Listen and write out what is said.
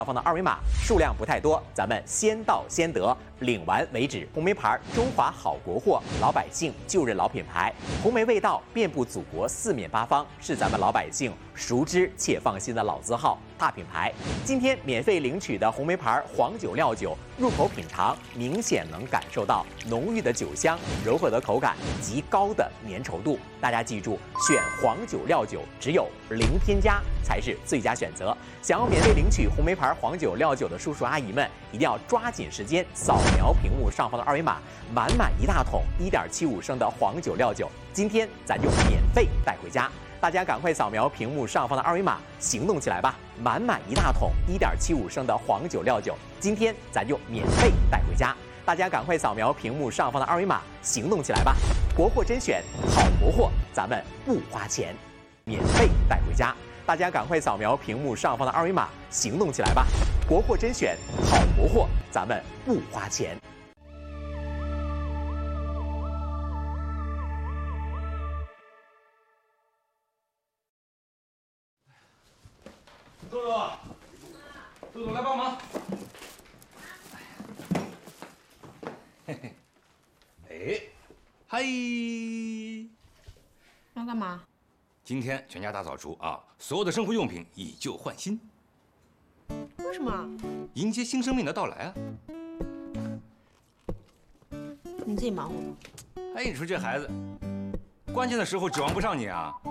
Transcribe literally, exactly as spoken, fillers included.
放的二维码数量不太多，咱们先到先得，领完为止。红梅牌中华好国货，老百姓就认老品牌，红梅味道遍布祖国四面八方，是咱们老百姓熟知且放心的老字号大品牌。今天免费领取的红梅牌黄酒料酒，入口品尝明显能感受到浓郁的酒香、柔和的口感、极高的粘稠度。大家记住，选黄酒料酒只有零添加才是最佳选择。想要免费领取红梅牌黄酒料酒的叔叔阿姨们，一定要抓紧时间扫描屏幕上方的二维码，满满一大桶一点七五升的黄酒料酒，今天咱就免费带回家。大家赶快扫描屏幕上方的二维码，行动起来吧！满满一大桶一点七五升的黄酒料酒，今天咱就免费带回家。大家赶快扫描屏幕上方的二维码，行动起来吧！国货甄选，好国货，咱们不花钱，免费带回家。大家赶快扫描屏幕上方的二维码，行动起来吧！国货甄选，好国货，咱们不花钱。 豆豆，豆豆来帮忙。嘿嘿，哎，嗨！ 要干嘛？ 今天全家大扫除啊，所有的生活用品以旧换新。 为什么？ 迎接新生命的到来啊！ 你自己忙活。 哎，你说这孩子，关键的时候指望不上你啊！